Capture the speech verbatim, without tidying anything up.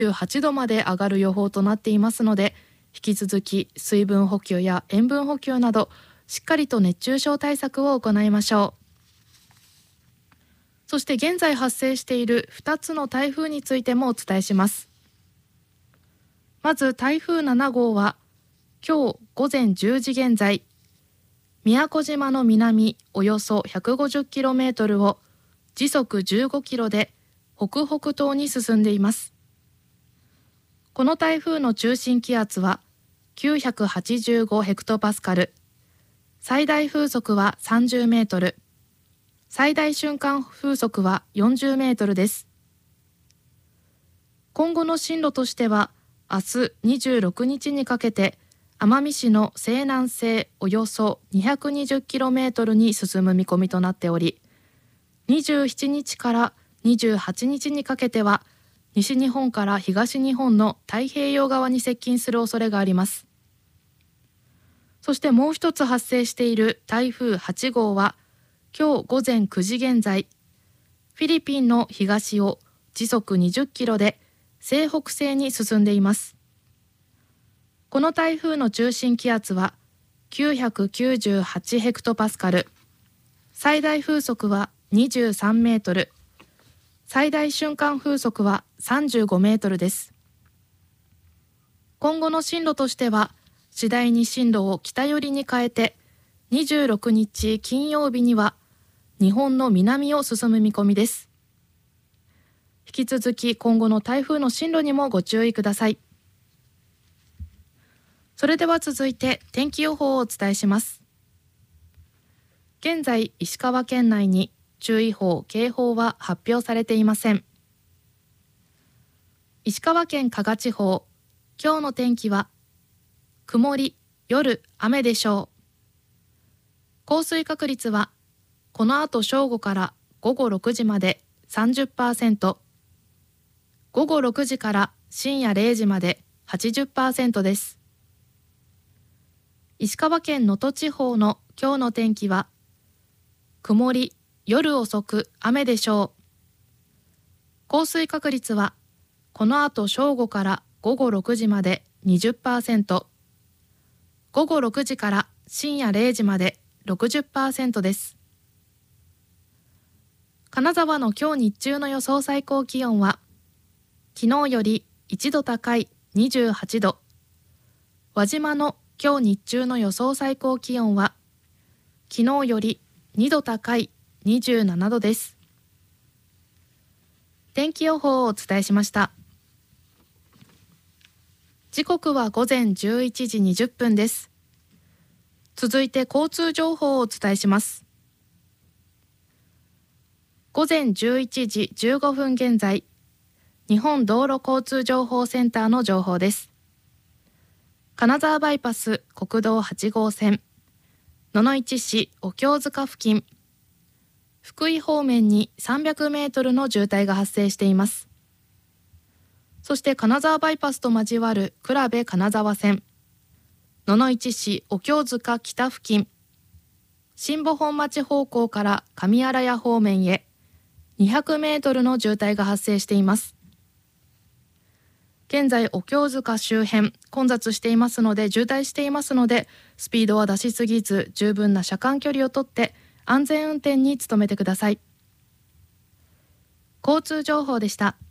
じゅうはちどまで上がる予報となっていますので、引き続き水分補給や塩分補給などしっかりと熱中症対策を行いましょう。そして現在発生しているふたつの台風についてもお伝えします。まず台風ななごうは今日午前じゅうじ現在、宮古島の南およそ ひゃくごじゅっキロメートル を時速じゅうごキロで北北東に進んでいます。この台風の中心気圧はきゅうひゃくはちじゅうごヘクトパスカル、最大風速はさんじゅうメートル、最大瞬間風速はよんじゅうメートルです。今後の進路としては、明日にじゅうろくにちにかけて奄美市の西南西およそ にひゃくにじゅっキロメートル に進む見込みとなっており、にじゅうしちにちからにじゅうはちにちにかけては西日本から東日本の太平洋側に接近する恐れがあります。そしてもう一つ発生している台風はちごうは今日午前くじ現在、フィリピンの東を時速にじゅっキロで西北西に進んでいます。この台風の中心気圧はきゅうひゃくきゅうじゅうはちヘクトパスカル、最大風速はにじゅうさんメートル、最大瞬間風速はさんじゅうごメートルです。今後の進路としては、次第に進路を北寄りに変えて、にじゅうろくにち金曜日には日本の南を進む見込みです。引き続き今後の台風の進路にもご注意ください。それでは続いて天気予報をお伝えします。現在、石川県内に注意報・警報は発表されていません。石川県加賀地方、今日の天気は曇り、夜雨でしょう。降水確率はこの後正午からごごろくじまで さんじゅっパーセント、ごごろくじから深夜れいじまで はちじゅっパーセント です。石川県能登地方の今日の天気は曇り、夜遅く雨でしょう。降水確率はこの後正午からごごろくじまで にじゅっパーセント、ごごろくじから深夜れいじまで ろくじゅっパーセント です。金沢の今日日中の予想最高気温は昨日よりいちど高いにじゅうはちど、輪島の今日日中の予想最高気温は昨日よりにど高いにじゅうななどです。天気予報をお伝えしました。時刻は午前じゅういちじにじゅっぷんです。続いて交通情報をお伝えします。午前じゅういちじじゅうごふん現在、日本道路交通情報センターの情報です。金沢バイパス国道はちごうせん、野々市市お経塚付近、福井方面にさんびゃくメートルの渋滞が発生しています。そして金沢バイパスと交わる倉部金沢線、野々市市お経塚北付近、新保本町方向から上新谷方面へにひゃくメートルの渋滞が発生しています。現在お経塚周辺混雑していますので渋滞していますので、スピードは出しすぎず十分な車間距離をとって安全運転に努めてください。交通情報でした。